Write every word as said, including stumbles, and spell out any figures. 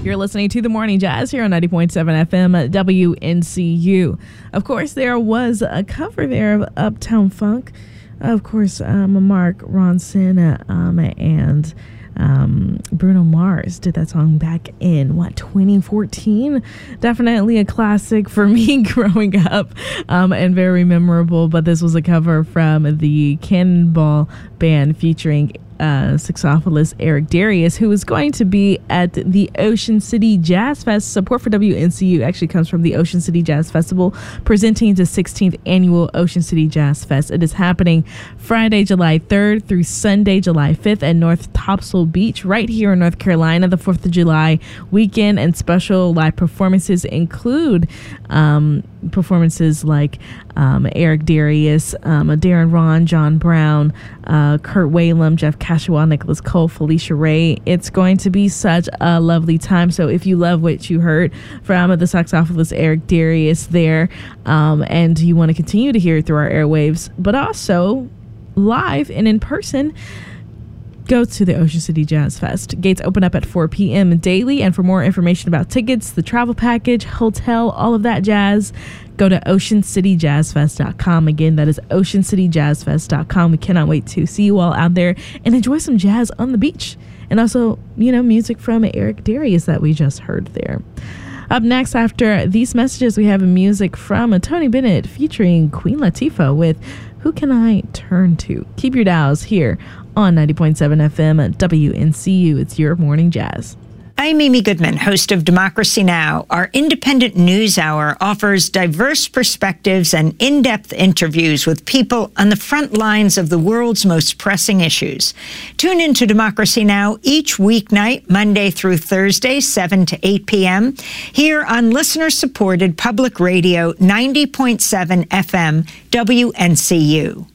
You're listening to The Morning Jazz here on ninety point seven F M W N C U. Of course, there was a cover there of Uptown Funk. Of course, um, Mark Ronson um, and um, Bruno Mars did that song back in, what, twenty fourteen? Definitely a classic for me growing up um, and very memorable. But this was a cover from the Cannonball Band featuring Uh, saxophonist Eric Darius, who is going to be at the Ocean City Jazz Fest. Support for W N C U actually comes from the Ocean City Jazz Festival, presenting the sixteenth annual Ocean City Jazz Fest. It is happening Friday, July third through Sunday, July fifth at North Topsail Beach, right here in North Carolina. The fourth of July weekend and special live performances include um, performances like um, Eric Darius, um, Darren Ron, John Brown, uh, Kurt Whalum, Jeff Cashwell, Nicholas Cole, Felicia Ray. It's going to be such a lovely time. So if you love what you heard from the saxophonist Eric Darius there, um, and you want to continue to hear it through our airwaves, but also live and in person, go to the Ocean City Jazz Fest. Gates open up at four p.m. daily. And for more information about tickets, the travel package, hotel, all of that jazz, go to ocean city jazz fest dot com. Again, that is ocean city jazz fest dot com. We cannot wait to see you all out there and enjoy some jazz on the beach. And also, you know, music from Eric Darius that we just heard there. Up next, after these messages, we have music from Tony Bennett featuring Queen Latifah with Who Can I Turn To? Keep your dials here on ninety point seven F M at W N C U. It's your morning jazz. I'm Amy Goodman, host of Democracy Now! Our independent news hour offers diverse perspectives and in-depth interviews with people on the front lines of the world's most pressing issues. Tune in to Democracy Now! Each weeknight, Monday through Thursday, seven to eight p.m., here on listener-supported public radio ninety point seven F M W N C U.